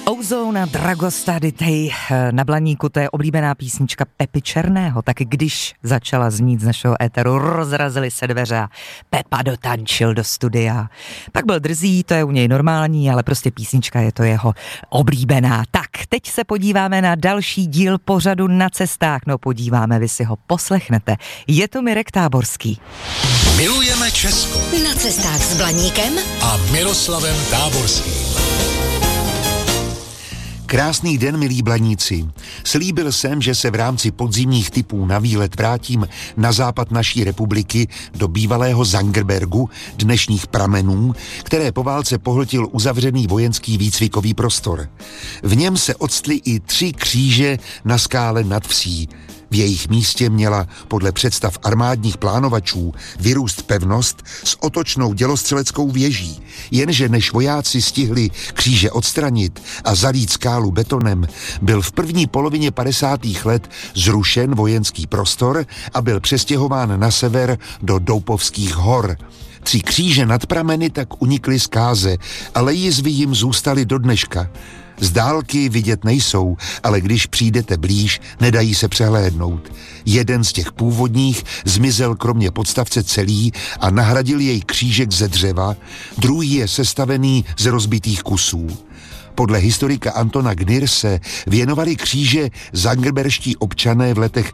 Ozona Dragosta Ditej na Blaníku, to je oblíbená písnička Pepy Černého, tak když začala znít z našeho éteru, rozrazily se dveře a Pepa dotančil do studia. Pak byl drzý, to je u něj normální, ale prostě písnička je to jeho oblíbená. Tak, teď se podíváme na další díl pořadu Na cestách, no podíváme, vy si ho poslechnete. Je to Mirek Táborský. Milujeme Česko. Na cestách s Blaníkem A Miroslavem Táborským. Krásný den, milí blaníci. Slíbil jsem, že se v rámci podzimních typů na výlet vrátím na západ naší republiky do bývalého Zangerbergu, dnešních Pramenů, které po válce pohltil uzavřený vojenský výcvikový prostor. V něm se octly i 3 kříže na skále nad vsí. V jejich místě měla podle představ armádních plánovačů vyrůst pevnost s otočnou dělostřeleckou věží. Jenže než vojáci stihli kříže odstranit a zalít skálu betonem, byl v první polovině 50. let zrušen vojenský prostor a byl přestěhován na sever do Doupovských hor. 3 kříže nad Prameny tak unikly zkáze, ale jizvy jim zůstaly do dneška. Z dálky vidět nejsou, ale když přijdete blíž, nedají se přehlédnout. Jeden z těch původních zmizel kromě podstavce celý a nahradil jej křížek ze dřeva, druhý je sestavený z rozbitých kusů. Podle historika Antona Gnirse věnovali kříže zangerberští občané v letech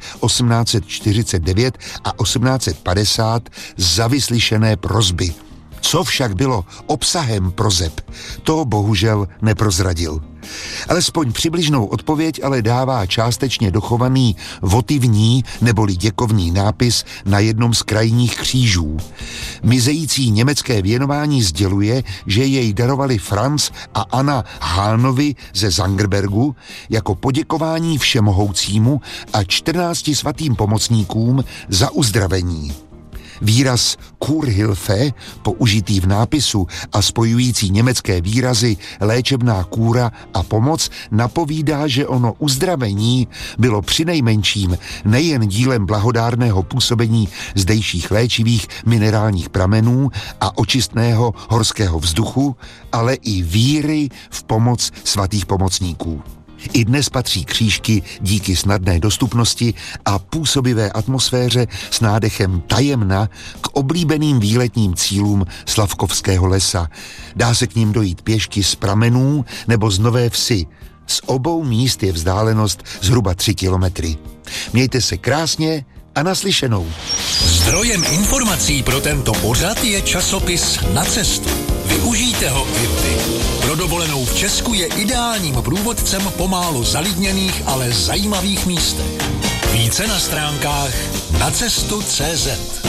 1849 a 1850 za vyslyšené prosby. Co však bylo obsahem proseb, to bohužel neprozradil. Alespoň přibližnou odpověď ale dává částečně dochovaný votivní neboli děkovný nápis na jednom z krajních křížů. Mizející německé věnování sděluje, že jej darovali Franz a Anna Hánovi ze Zangerbergu jako poděkování všemohoucímu a 14 svatým pomocníkům za uzdravení. Výraz Kurhilfe, použitý v nápisu a spojující německé výrazy léčebná kůra a pomoc, napovídá, že ono uzdravení bylo přinejmenším nejen dílem blahodárného působení zdejších léčivých minerálních pramenů a očistného horského vzduchu, ale i víry v pomoc svatých pomocníků. I dnes patří křížky díky snadné dostupnosti a působivé atmosféře s nádechem tajemna k oblíbeným výletním cílům Slavkovského lesa. Dá se k ním dojít pěšky z Pramenů nebo z Nové Vsi. Z obou míst je vzdálenost zhruba 3 kilometry. Mějte se krásně a naslyšenou. Zdrojem informací pro tento pořad je časopis Na cestu. Využijte ho i vy. Pro dovolenou v Česku je ideálním průvodcem po málo zalidněných, ale zajímavých místech. Více na stránkách nacestu.cz.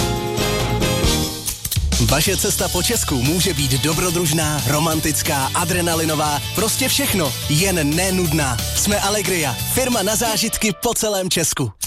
Vaše cesta po Česku může být dobrodružná, romantická, adrenalinová, prostě všechno, jen nenudná. Jsme Allegria, firma na zážitky po celém Česku.